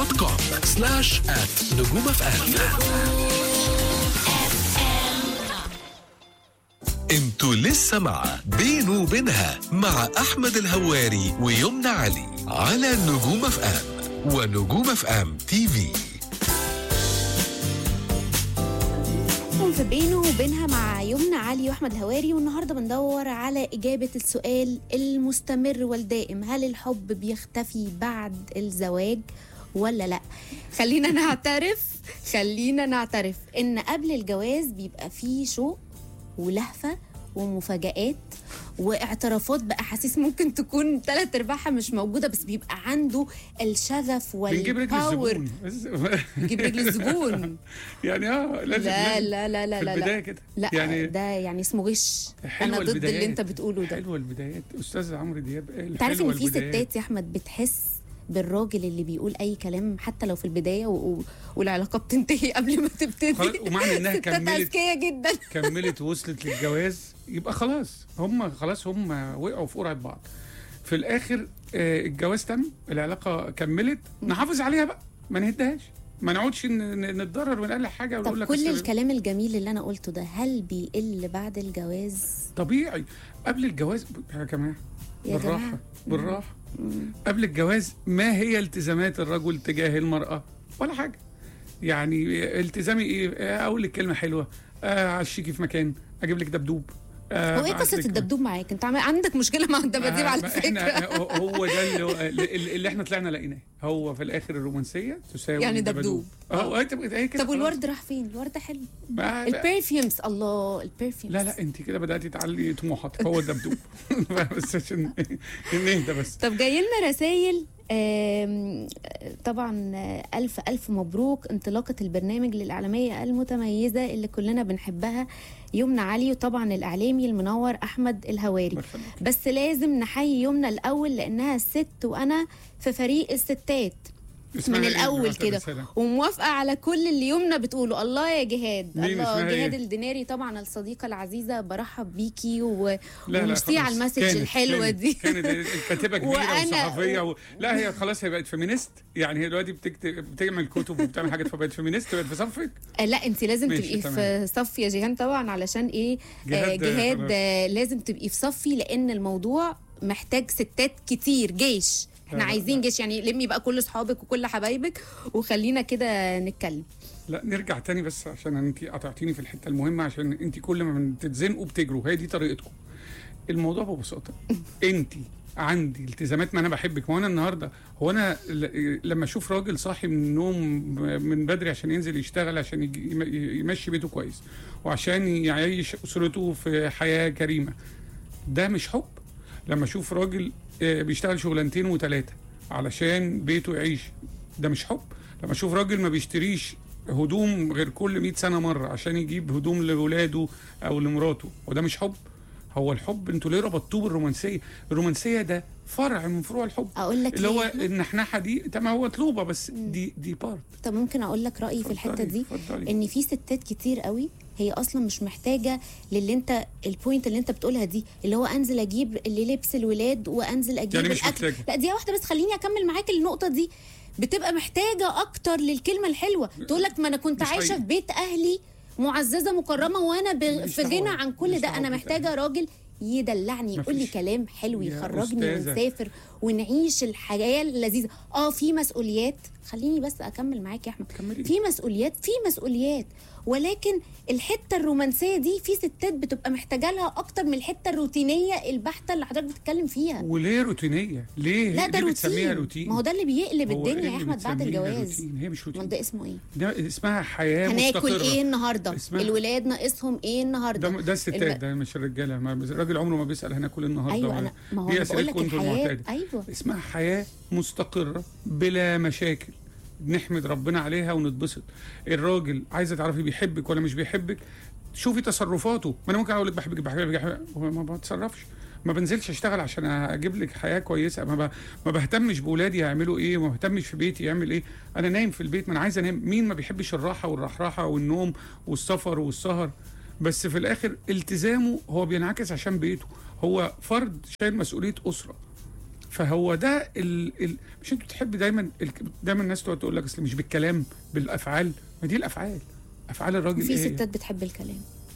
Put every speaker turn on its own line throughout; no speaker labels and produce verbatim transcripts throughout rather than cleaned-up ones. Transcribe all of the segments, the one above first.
دوت كوم سلاش آت نجوم اف ام. انتوا لسه مع بينه وبينها مع احمد الهواري ويمنى علي على نجوم اف ام ونجوم اف ام تي في.
في بينه وبينها مع يمنى علي واحمد الهواري، والنهارده بندور على اجابه السؤال المستمر والدائم: هل الحب بيختفي بعد الزواج ولا لا؟ خلينا نعترف خلينا نعترف ان قبل الجواز بيبقى فيه شوق ولهفه ومفاجآت واعترافات بأحاسيس ممكن تكون ثلاث ارباعها مش موجوده، بس بيبقى عنده الشغف والباور. بنجيب رجل الزبون
يعني اه لازم
لا لا لا لا
في
لا
البدايه كده
لا
يعني
ده يعني اسمه غش. انا ضد اللي انت بتقوله ده.
حلوه البدايات. استاذ عمرو دياب قال
انت عارف ان في ستات يا احمد بتحس بالراجل اللي بيقول اي كلام حتى لو في البدايه و... و... والعلاقه بتنتهي قبل ما تبتدي،
ومعنى انها كملت
اذكياء جدا
كملت ووصلت للجواز يبقى خلاص هم خلاص هم وقعوا في قرعه بعض في الاخر. آه الجواز تم، العلاقه كملت، نحافظ عليها بقى، ما نهدهاش، ما نقعدش نتضرر ونقلق حاجه ونقول لك.
طب كل الكلام الجميل اللي انا قلته ده هل بيقل بعد الجواز؟
طبيعي. قبل الجواز يا جماعه بالراحه بالراحه قبل الجواز ما هي التزامات الرجل تجاه المرأة؟ ولا حاجة. يعني التزامي ايه؟ اقول لك كلمة حلوة، اعشيكي في مكان، اجيب لك دبدوب.
هو ايه قصة الدبدوب معاك؟ انت عندك مشكلة مع الدباديب على فكرة.
هو ده اللي, اللي احنا طلعنا لقيناه. هو في الاخر الرومانسية تساوي
يعني دبدوب.
اه
طب والورد راح فين؟ الورد حلو. البرفيومز، الله البرفيومز.
لا لا انت كده بدأتي تعلي طموحاتك. هو الدبدوب بس عشان نهدى بس.
طب جاي لنا رسائل. طبعا ألف ألف مبروك انطلاقة البرنامج للإعلامية المتميزة اللي كلنا بنحبها يمنى علي، وطبعا الإعلامي المنور أحمد الهواري. بس لازم نحيي يمنى الأول لأنها ست وأنا في فريق الستات من الأول كده، وموافقة على كل اللي يمنى بتقوله. الله يا جهاد، الله جهاد الديناري طبعا الصديقة العزيزة، برحب بيكي وميرسي على المسج الحلوة دي.
كانت الكاتبة كبيرة وصحفية و... لا هي خلاص هي بقت فيمينيست. يعني هي دلوقتي بتكتب بتعمل كتب وبتعمل حاجات، فبقت فيمينيست، بقت في صفك.
لا انت لازم تبقي في صفي يا جيهان طبعا، علشان ايه؟ جهاد, جهاد آه لازم تبقي في صفي، لأن الموضوع محتاج ستات كتير، جيش. احنا عايزين جيش، يعني لمي بقى كل اصحابك وكل حبايبك وخلينا كده نتكلم.
لا نرجع تاني بس عشان انت قطعتيني في الحته المهمه، عشان انت كل ما بتتزنقوا بتجروا، هي دي طريقتكم. الموضوع ببساطه انت عندي التزامات، ما انا بحبك. وانا النهارده هو انا لما اشوف راجل صاحي من النوم من بدري عشان ينزل يشتغل عشان يمشي بيته كويس وعشان يعيش اسرته في حياه كريمه، ده مش حب؟ لما اشوف راجل بيشتغل شغلانتين وثلاثه علشان بيته يعيش، ده مش حب؟ لما اشوف راجل ما بيشتريش هدوم غير كل مئة سنه مره عشان يجيب هدوم لاولاده او لمراته، وده مش حب؟ هو الحب انتوا ليه ربطتوه بالرومانسيه؟ الرومانسيه ده فرع من فروع الحب.
اقول لك
اللي هو النحنحه دي تمام، هو طلوبه بس دي دي بارت.
طب ممكن اقول لك رايي في الحته دي؟
فضلي.
ان في ستات كتير قوي هي اصلا مش محتاجه للي انت البوينت اللي انت بتقولها دي، اللي هو انزل اجيب اللي لبس الولاد وانزل اجيب
يعني
الاكل. لا دي واحده بس، خليني اكمل معاك النقطه دي. بتبقى محتاجه اكتر للكلمه الحلوه، تقول لك ما انا كنت عايشه في بيت اهلي معززه مكرمه وانا ب... في غنى عن كل ده. انا محتاجه راجل يدلعني، يقول لي كلام حلو، يخرجني ونسافر ونعيش الحياه اللذيذه. اه في مسؤوليات، خليني بس اكمل معاك يا احمد. في مسؤوليات في مسؤوليات ولكن الحته الرومانسيه دي في ستات بتبقى محتاجه لها اكتر من الحته الروتينيه البحته اللي حضرتك بتتكلم فيها.
وليه روتينيه؟ ليه؟
لا ده
ليه
روتين.
روتين؟
ما هو ده اللي بيقلب الدنيا يا احمد بعد الجواز.
روتين. هي مش روتين.
ده اسمه ايه؟
ده اسمها حياه مستقره.
هناكل ايه النهارده؟ الولاد ناقصهم ايه النهارده؟
ده, ده الستات الم... ده مش الرجاله. الراجل عمره ما بيسال هناكل النهارده.
ايوه انا ما هو انا بقول لك الحياه. ايوه
اسمها حياه مستقره بلا مشاكل، نحمد ربنا عليها ونتبسط. الراجل عايزه تعرفي بيحبك ولا مش بيحبك، شوفي تصرفاته. ما انا ممكن اقول لك بحبك بحبك بحبك ما بتصرفش، ما بنزلش اشتغل عشان اجيب لك حياه كويسه، ما, ب... ما بهتمش باولادي يعملوا ايه، ما بهتمش في بيتي يعمل ايه. انا نايم في البيت، ما انا عايز انام. مين ما بيحبش الراحه والرحراحه والنوم والسفر والسهر؟ بس في الاخر التزامه هو بينعكس عشان بيته، هو فرد شايل مسؤوليه اسره. فهو ده ال... ال... مش انت بتحب دايما ال... دايما الناس تقعد تقول لك اصل مش بالكلام بالافعال، ما دي الافعال، افعال الراجل
في
ايه؟
ستات بتحب الكلام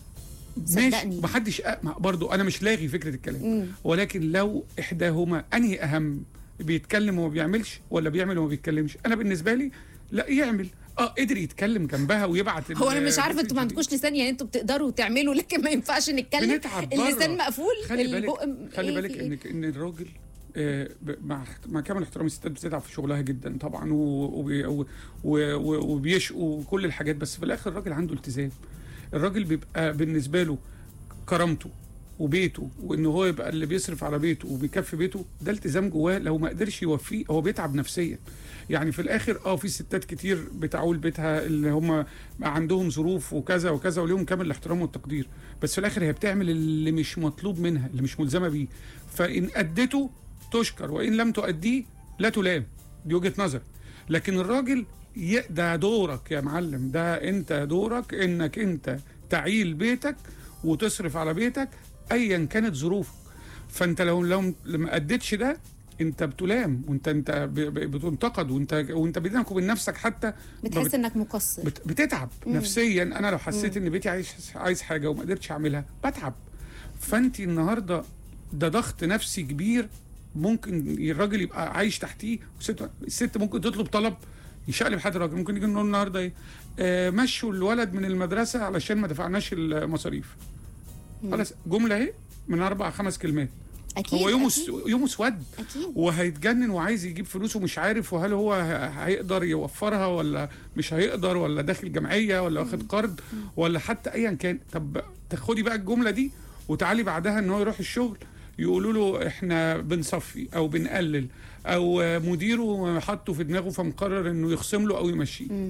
ماشي،
صدقني.
محدش أ- برضو انا مش لاغي فكره الكلام،
مم.
ولكن لو احداهما انهي اهم، بيتكلم وما بيعملش ولا بيعمل وما بيتكلمش؟ انا بالنسبه لي لا، يعمل. اه قدر يتكلم جنبها ويبعت
هو انا مش عارفه انتوا ما
ال-
عندكوش لسان، يعني انتوا بتقدروا تعملوا لكن ما ينفعش نتكلم.
بنتعب بره.
اللسان مقفول.
خلي
البق
بالك
م-
خلي
إيه
بالك
في إيه؟
ان ان الراجل آه، ب- مع مع كامل احترام الستات بتتعب في شغلها جدا طبعا، و- وبي- و- و- و- وبيشقوا وكل الحاجات، بس في الاخر الراجل عنده التزام. الراجل بيبقى بالنسبه له كرامته وبيته، وان هو يبقى اللي بيصرف على بيته وبيكفي بيته، ده التزام جواه. لو ما قدرش يوفيه هو بيتعب نفسيا. يعني في الاخر اه في ستات كتير بتعول بيتها اللي هم عندهم ظروف وكذا وكذا وليهم كامل الاحترام والتقدير، بس في الاخر هي بتعمل اللي مش مطلوب منها، اللي مش ملزمه بيه. فان ادته تشكر، وان لم تؤديه لا تلام. دي وجهه نظر. لكن الراجل ي- ده دورك يا معلم، ده انت دورك انك انت تعيل بيتك وتصرف على بيتك ايا كانت ظروفك. فانت لو لو ما اديتش ده انت بتلام، وانت انت ب- ب- بتنتقد، وانت وانت بينك وبين نفسك حتى
بتحس
بت-
انك مقصر.
بت- بتتعب
مم.
نفسيا. انا لو حسيت ان بيتي عايز عايز حاجه وما قدرتش اعملها بتعب. فانت النهارده ده ضغط نفسي كبير، ممكن الراجل يبقى عايش تحتيه، والست الست ممكن تطلب طلب يشقلب حد الراجل. ممكن يجي نقول النهارده ايه، آه مشوا الولد من المدرسه علشان ما دفعناش المصاريف. خلاص، جمله اهي من اربع خمس كلمات.
اكيد
هو يومه
أكيد.
يومه اسود
اكيد.
وهيتجنن وعايز يجيب فلوس ومش عارف، وهل هو ه- هيقدر يوفرها ولا مش هيقدر، ولا داخل جمعيه ولا واخد قرض ولا حتى ايا كان. طب تاخدي بقى الجمله دي وتعالي بعدها ان هو يروح الشغل يقولوا له احنا بنصفي او بنقلل، او مديره حطه في دماغه فمقرر انه يخصم له او يمشيه.
مم.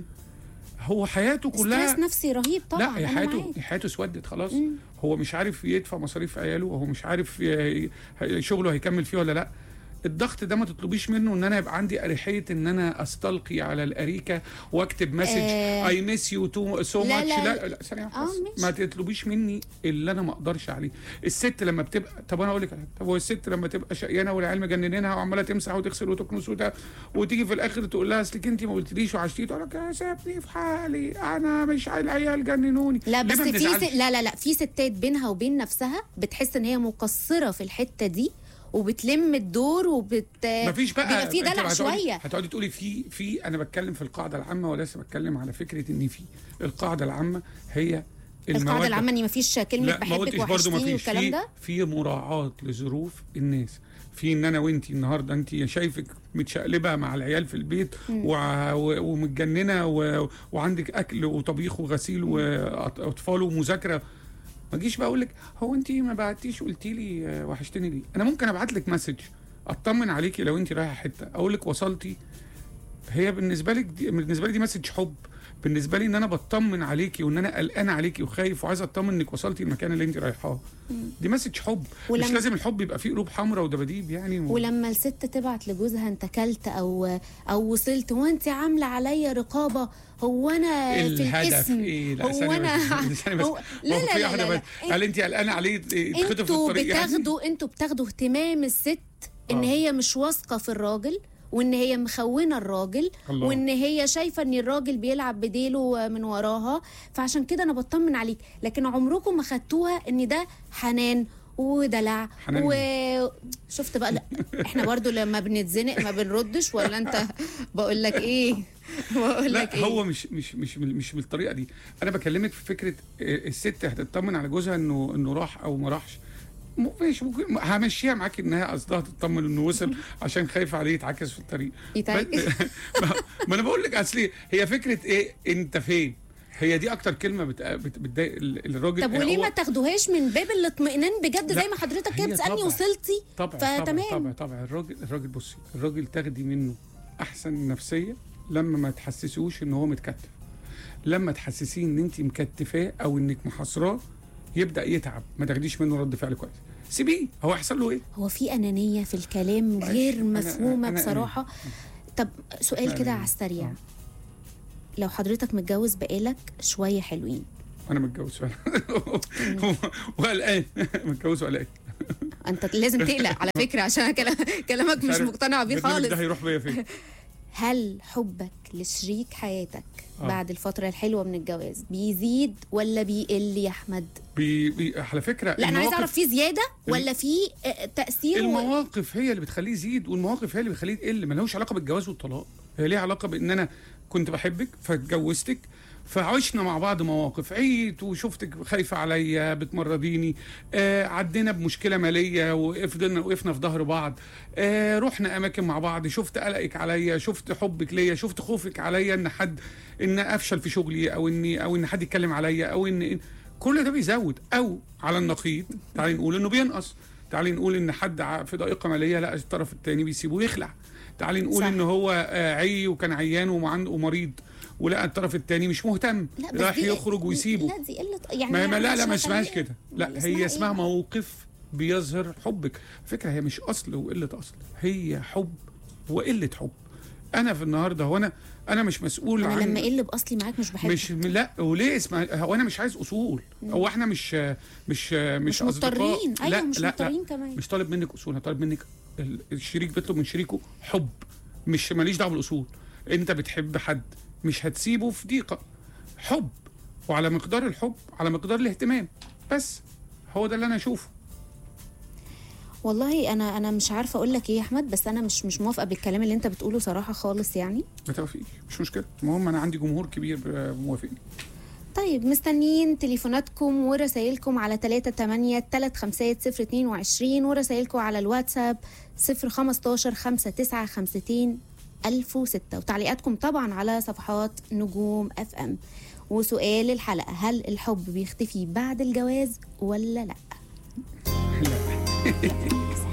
هو حياته كلها
ستريس نفسي رهيب طبعا.
لا، هي
أنا
حياته
معاك.
حياته اسودت خلاص.
مم.
هو مش عارف يدفع مصاريف عياله، وهو مش عارف ي- ي- شغله هيكمل فيه ولا لا. الضغط ده ما تطلبيش منه ان انا يبقى عندي اريحيه ان انا استلقي على الاريكه واكتب مسج
آه.
اي ميس يو تو سو
لا،
ماتش.
لا.
لا لا ثانيه واحدة
آه،
بس.
ماشي.
ما تطلبيش مني اللي انا ما اقدرش عليه. الست لما بتبقى، طب انا اقول لك على حاجة. طب هو الست لما تبقى شقيانه والعيال مجننينها وعماله تمسح وتغسل وتكنس وت- وتيجي في الاخر تقول لها اصلك انت ما قلتليش وعشتي، تقول لك يا سيبني في حالي انا مش عايز، العيال جننوني.
لا
ليه
بس
ما
في
بنزعلش؟
ست... لا لا لا في ستات بينها وبين نفسها بتحس ان هي مقصره في الحته دي، وبتلم الدور وبت
مفيش بقى
بيبقى في
أنت
دلع
هتقعدي-
شويه.
هتقعدي تقولي في في انا بتكلم في القاعده العامه وليس بتكلم على فكره ان في. القاعده العامه هي المودة.
القاعده العامه ان مفيش كلمه
لا، ما
بحبك
قلتش برضه
وحشتيني
مفيش.
والكلام
في
ده.
في مراعاه لظروف الناس. في ان انا وانتي النهارده انت شايفك متشقلبه مع العيال في البيت وع- و- ومتجننه و- وعندك اكل وطبيخ وغسيل واطفال ومذاكره. ما اجيش بقى اقول لك هو انت ما بعتيش قلتي لي آه، وحشتني ليه؟ انا ممكن ابعت لك مسج اطمن عليكي لو انت رايحه حته، اقول لك وصلتي. هي بالنسبه لك دي بالنسبه لي دي مسج حب. بالنسبه لي ان انا بطمن عليكي وان انا قلقان عليكي وخايف وعايز اطمن انك وصلتي المكان اللي انت رايحاه. دي مسج حب.
ولما-
مش لازم الحب يبقى فيه قلوب حمراء ودباديب يعني و...
ولما الست تبعت لجوزها انت كلت او او وصلت وانت عامله عليا رقابه، هو انا في
الهدف
الاسم
ايه؟ لا
هو
ثانية
انا
بس. ثانية بس.
هو لا
هو
لا
في
لا,
واحدة
لا, لا.
بس. هل انت قلقانه عليه يتخطف في
انتوا
الطريق يعني؟
بتاخدوا انتوا بتاخدوا اهتمام الست ان
آه.
هي مش واثقه في الراجل، وان هي مخونه الراجل،
الله.
وان هي شايفه ان الراجل بيلعب بديله من وراها، فعشان كده انا بطمن عليك. لكن عمركم ما خدتوها ان ده حنان ودلع
حنان.
وشفت بقى. لا احنا برضو لما بنتزنق ما بنردش، ولا انت بقول لك ايه بقول لك
لا
ايه
هو مش مش مش مش بالطريقه دي. انا بكلمك في فكره آه، الست هتطمن على جوزها انه انه راح او ما راحش. م- ماشي، ممكن همشيها معاك انها قصدها تطمن انه وصل عشان خايفه عليه يتعكس في الطريق.
يتعكس.
بس- ما- ما انا بقول لك اصل هي فكره ايه، انت فين؟ هي دي اكتر كلمه بت- بت- بتضايق ال- الراجل.
طب وليه
هو-
ما تاخدوهاش من باب الاطمئنان بجد
لا،
زي ما حضرتك كده
هي
بتسالني
طبع.
وصلتي؟
طبعا طبعا
فتمام.
طبعا طبعا الراجل الراجل بصي، الراجل تاخدي منه احسن نفسيه لما ما تحسسوش ان هو متكتف. لما تحسسيه ان انت مكتفاه او انك محاصراه يبدا يتعب، ما تاخديش منه رد فعل كويس، سيبيه. هو هيحصل له ايه؟
هو في انانيه في الكلام غير
أنا-
مفهومه
أنا- أنا
بصراحه. طب سؤال
أنا-
كده على السريع،
آه.
لو حضرتك متجوز بقالك شويه حلوين،
انا متجوز فعلا وقلقان. متجوز وقلقان.
انت لازم تقلق على فكره عشان كلام- كلامك مش مقتنع بيه
البرنامج
خالص.
ده هيروح بيا فين؟
هل حبك لشريك حياتك
آه.
بعد الفتره الحلوه من الجواز بيزيد ولا بيقل يا احمد؟
بي بي على فكره
لا انا عايز
المواقف-
اعرف في زياده ولا في آه، تاثير و...
المواقف هي اللي بتخليه يزيد، والمواقف هي اللي بتخليه يقل. ملهوش علاقه بالجواز والطلاق، هي ليها علاقه بان انا كنت بحبك فاتجوزتك، فعشنا مع بعض مواقف، عيت وشفتك خايفه عليا بتمرضيني، آه عدينا بمشكله ماليه وفضلنا وقفنا في ظهر بعض، آه رحنا اماكن مع بعض، شفت قلقك عليا، شفت حبك ليا، شفت خوفك عليا ان حد ان افشل في شغلي، او اني او ان حد يتكلم عليا، او ان كل ده بيزود. او على النقيض تعالي نقول انه بينقص، تعالي نقول ان حد ع- في ضائقه ماليه لا الطرف الثاني بيسيبه يخلع، تعالي نقول
صح.
ان هو آه، عي وكان عيان وعنده ومريض ولقى الطرف الثاني مش مهتم،
لا بس
راح
دي-
يخرج ويسيبه.
لا دي قله يعني
ما ما- لا لا
عشان
ما اسمهاش
خليها-
كده، لا
اسمها
هي اسمها
إيه؟
موقف بيظهر حبك. فكره هي مش اصل وقله اصل، هي حب وقله حب. انا في النهارده هو انا انا مش مسؤول
انا
عن
لما اقل باصلي معاك مش بحبك.
مش لا وليه اسمها، هو انا مش عايز اصول، هو احنا مش مش مش,
مش
أصدقاء.
مضطرين. ايوه
لا
مش
لا
مضطرين
لا
كمان.
مش طالب منك اصول، انا طالب منك ال- الشريك بيطلب من شريكه حب، مش ماليش دعوه بالاصول. انت بتحب حد مش هتسيبه في ضيقه، حب، وعلى مقدار الحب على مقدار الاهتمام، بس هو ده اللي انا اشوفه.
والله انا انا مش عارفه اقول لك ايه يا احمد، بس انا مش مش موافقه بالكلام اللي انت بتقوله صراحه خالص يعني.
ما توافقيش مش مشكله، المهم انا عندي جمهور كبير موافقني.
طيب مستنيين تليفوناتكم ورسائلكم على تلاتة تمانية تلاتة خمسة صفر اتنين وعشرين ورسائلكم على الواتساب صفر خمستاشر خمسة تسعة خمستين ألف وستة، وتعليقاتكم طبعا على صفحات نجوم اف ام. وسؤال الحلقه، هل الحب بيختفي بعد الجواز ولا لا؟
لا